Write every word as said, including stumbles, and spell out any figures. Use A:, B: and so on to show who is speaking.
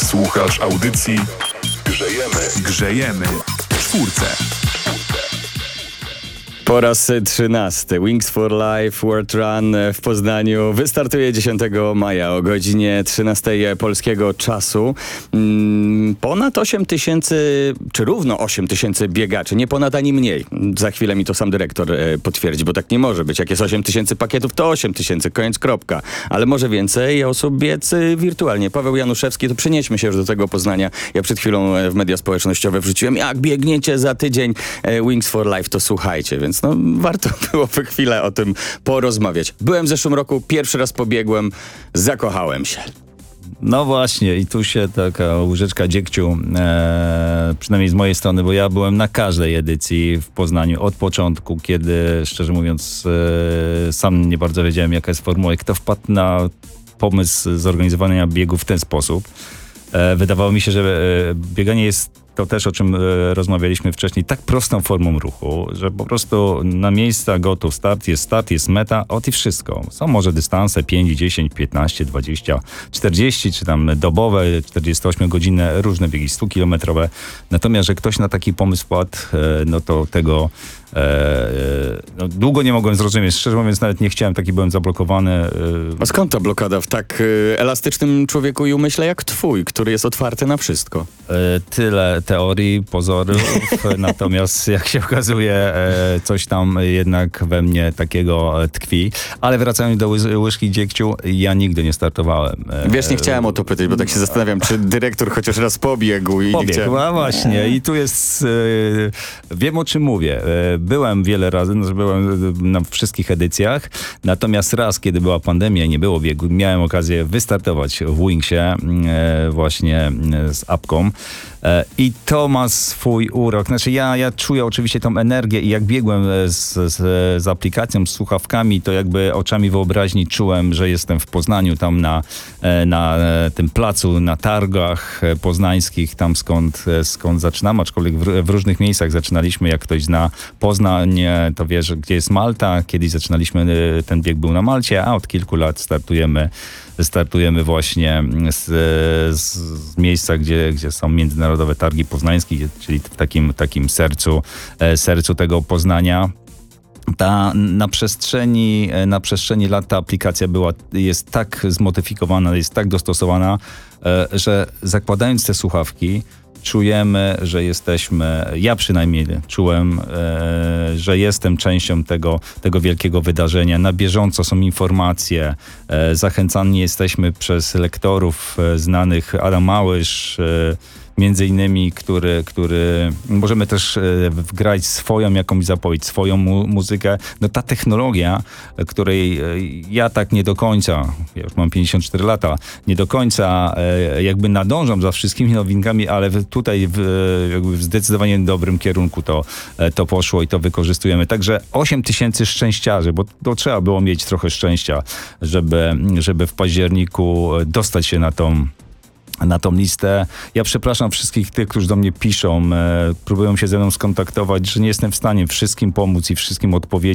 A: Słuchasz audycji Grzejemy. Grzejemy w czwórce.
B: Po raz trzynasty Wings for Life World Run w Poznaniu wystartuje dziesiątego maja o godzinie trzynastej polskiego czasu. Ponad osiem tysięcy, czy równo osiem tysięcy biegaczy, nie ponad ani mniej. Za chwilę mi to sam dyrektor potwierdzi, bo tak nie może być. Jak jest osiem tysięcy pakietów, to osiem tysięcy, koniec, kropka. Ale może więcej osób biec wirtualnie. Paweł Januszewski, to przenieśmy się już do tego Poznania. Ja przed chwilą w media społecznościowe wrzuciłem, jak biegniecie za tydzień Wings for Life, to słuchajcie, więc no warto byłoby chwilę o tym porozmawiać. Byłem w zeszłym roku, pierwszy raz pobiegłem, zakochałem się.
C: No właśnie, i tu się taka łyżeczka dziegciu, e, przynajmniej z mojej strony, bo ja byłem na każdej edycji w Poznaniu od początku, kiedy, szczerze mówiąc, e, sam nie bardzo wiedziałem, jaka jest formuła i kto wpadł na pomysł zorganizowania biegu w ten sposób. E, wydawało mi się, że e, bieganie jest to też, o czym e, rozmawialiśmy wcześniej, tak prostą formą ruchu, że po prostu na miejsca gotów start, jest start, jest meta, ot i wszystko. Są może dystanse pięć, dziesięć, piętnaście, dwadzieścia, czterdzieści, czy tam dobowe, czterdziestoośmiogodzinne, różne biegi stukilometrowe. Natomiast, że ktoś na taki pomysł wpadł, e, no to tego e, no, długo nie mogłem zrozumieć. Szczerze mówiąc, nawet nie chciałem, taki byłem zablokowany. E,
B: A skąd ta blokada w tak e, elastycznym człowieku i umyśle jak twój, który jest otwarty na wszystko?
C: E, tyle teorii, pozorów, natomiast jak się okazuje, e, coś tam jednak we mnie takiego tkwi. Ale wracając do łyż, łyżki dziegciu, ja nigdy nie startowałem. E,
B: Wiesz, nie chciałem o to pytać, bo tak się zastanawiam, czy dyrektor chociaż raz pobiegł i
C: Pobiegł,
B: nie chciałem...
C: a właśnie. I tu jest... E, wiem, o czym mówię. E, byłem wiele razy, no, byłem na wszystkich edycjach, natomiast raz, kiedy była pandemia i nie było biegu, miałem okazję wystartować w Wingsie e, właśnie z apką. E, I to ma swój urok. Znaczy ja, ja czuję oczywiście tą energię i jak biegłem z, z, z aplikacją, z słuchawkami, to jakby oczami wyobraźni czułem, że jestem w Poznaniu, tam na, na tym placu, na targach poznańskich, tam skąd, skąd zaczynam, aczkolwiek w, w różnych miejscach zaczynaliśmy. Jak ktoś zna Poznań, to wie, że gdzie jest Malta. Kiedyś zaczynaliśmy, ten bieg był na Malcie, a od kilku lat startujemy Startujemy właśnie z, z, z miejsca, gdzie, gdzie są międzynarodowe targi poznańskie, czyli w takim, takim sercu, sercu tego Poznania. Ta, na, przestrzeni, na przestrzeni lat ta aplikacja była, jest tak zmodyfikowana, jest tak dostosowana, że zakładając te słuchawki, czujemy, że jesteśmy, ja przynajmniej czułem, e, że jestem częścią tego, tego wielkiego wydarzenia. Na bieżąco są informacje, e, zachęcani jesteśmy przez lektorów e, znanych, Adam Małysz, e, między innymi, który, który możemy też e, wgrać swoją jakąś zapowiedź, swoją mu- muzykę. No ta technologia, której e, ja tak nie do końca, ja już mam pięćdziesiąt cztery lata, nie do końca e, jakby nadążam za wszystkimi nowinkami, ale w, tutaj w, jakby w zdecydowanie dobrym kierunku to, e, to poszło i to wykorzystujemy. Także osiem tysięcy szczęściarzy, bo to trzeba było mieć trochę szczęścia, żeby, żeby w październiku dostać się na tą na tą listę. Ja przepraszam wszystkich tych, którzy do mnie piszą, e, próbują się ze mną skontaktować, że nie jestem w stanie wszystkim pomóc i wszystkim odpowiedzieć.